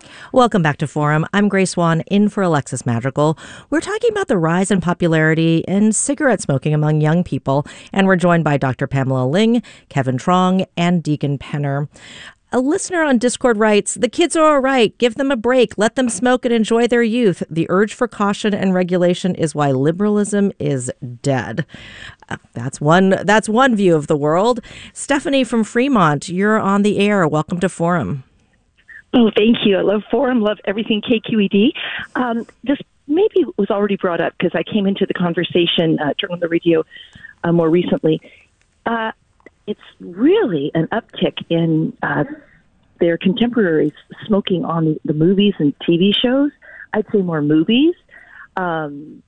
Welcome back to Forum. I'm Grace Swan in for Alexis Madrigal. We're talking about the rise in popularity in cigarette smoking among young people, and we're joined by Dr. Pamela Ling, Kevin Trong, and Deegan Penner. A listener on Discord writes, "The kids are all right. Give them a break. Let them smoke and enjoy their youth. The urge for caution and regulation is why liberalism is dead." That's one view of the world. Stephanie from Fremont, you're on the air. Welcome to Forum. Oh, thank you. I love Forum, love everything KQED. This maybe was already brought up because I came into the conversation turned on the radio more recently. It's really an uptick in their contemporaries smoking on the movies and TV shows. I'd say more movies. I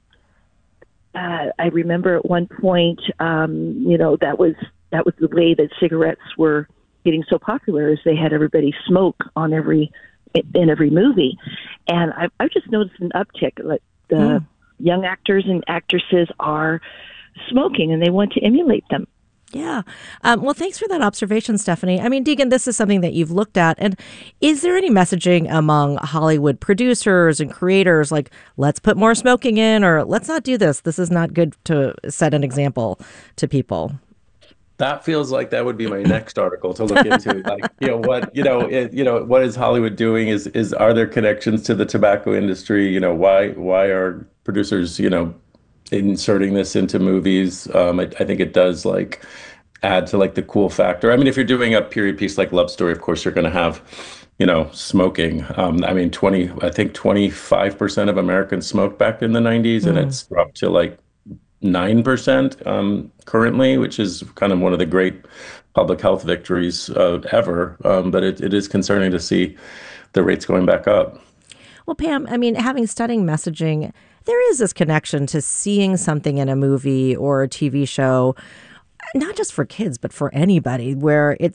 remember at one point, that was the way that cigarettes were getting so popular, is they had everybody smoke in every movie, and I've just noticed an uptick. Like the young actors and actresses are smoking, and they want to emulate them. Yeah. Well, thanks for that observation, Stephanie. I mean, Deegan, this is something that you've looked at. And is there any messaging among Hollywood producers and creators like, let's put more smoking in, or let's not do this? This is not good to set an example to people. That feels like that would be my next article to look into. Like, what is Hollywood doing? Are there connections to the tobacco industry? Why are producers, inserting this into movies? I think it does add to the cool factor. I mean, if you're doing a period piece like Love Story, of course you're going to have, smoking. I think 25% of Americans smoked back in the 90s, and it's dropped to 9% currently, which is kind of one of the great public health victories ever. But it is concerning to see the rates going back up. Well, Pam, I mean, having studied messaging, there is this connection to seeing something in a movie or a TV show, not just for kids, but for anybody, where it